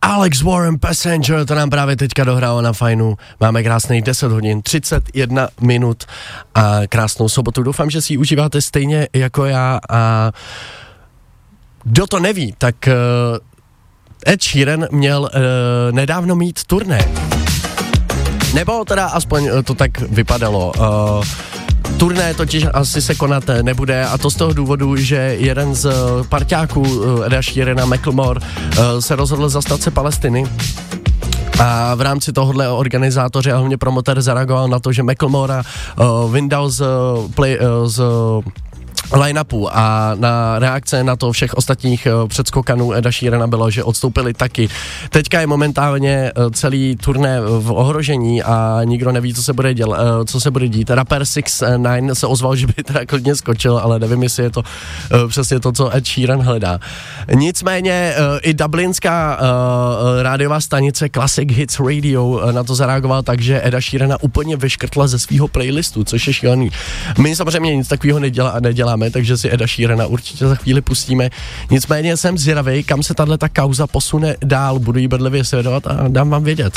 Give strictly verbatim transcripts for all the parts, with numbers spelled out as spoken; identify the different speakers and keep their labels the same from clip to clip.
Speaker 1: Alex Warren Passenger, to nám právě teďka dohrálo na Fajnu. Máme krásný deset hodin, třicet jedna minut a krásnou sobotu. Doufám, že si ji užíváte stejně jako já a kdo to neví, tak uh, Ed Sheeran měl uh, nedávno mít turné. Nebo teda aspoň to tak vypadalo. Uh, Turné totiž asi se konat nebude a to z toho důvodu, že jeden z parťáků Eda Sheerana, Macklemore, se rozhodl zastat se Palestiny. A v rámci tohohle organizátoři a hlavně promotér zareagoval na to, že Macklemora uh, vyndal z, play, uh, z line-upu a na reakce na to všech ostatních uh, předskokanů Eda Sheerana bylo, že odstoupili taky. Teďka je momentálně uh, celý turné v ohrožení a nikdo neví, co se bude děl, uh, co se bude dít. Rapper six nine se ozval, že by teda klidně skočil, ale nevím, jestli je to uh, přesně to, co Ed Sheeran hledá. Nicméně uh, i dublinská uh, rádiová stanice Classic Hits Radio uh, na to zareagoval tak, že Eda Sheerana úplně vyškrtla ze svého playlistu, což je šílený. My samozřejmě nic takového nedělá, neděláme, takže si Eda Sheerana určitě za chvíli pustíme. Nicméně jsem zvědavej, kam se tato kauza posune dál, budu ji bedlivě sledovat a dám vám vědět.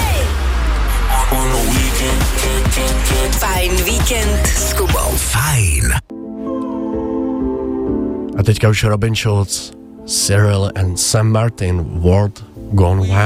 Speaker 2: Fajn víkend s Kubou.
Speaker 1: Fajn. A teďka už Robin Schulz, Cyril and Sam Martin, World Gone Wild.